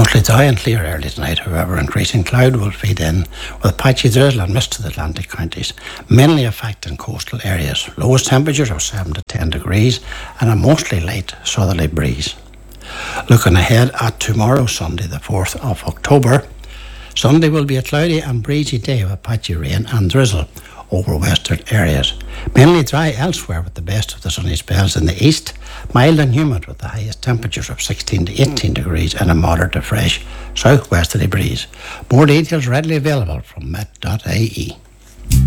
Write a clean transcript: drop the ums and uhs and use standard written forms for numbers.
Mostly dry and clear early tonight, however, increasing cloud will feed in with patchy drizzle and mist to the Atlantic counties, mainly affecting coastal areas. Lowest temperatures of 7 to 10 degrees and a mostly light southerly breeze. Looking ahead at tomorrow, Sunday the 4th of October, Sunday will be a cloudy and breezy day with patchy rain and drizzle over western areas. Mainly dry elsewhere with the best of the sunny spells in the east, mild and humid with the highest temperatures of 16 to 18 degrees and a moderate to fresh southwesterly breeze. More details readily available from met.ie.